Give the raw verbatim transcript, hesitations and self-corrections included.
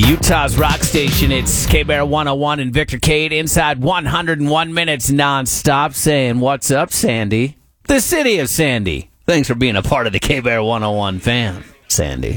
Utah's rock station. It's K-Bear one oh one and Victor Cade inside one hundred one minutes nonstop saying, what's up, Sandy? The city of Sandy. Thanks for being a part of the K-Bear one oh one fam, Sandy.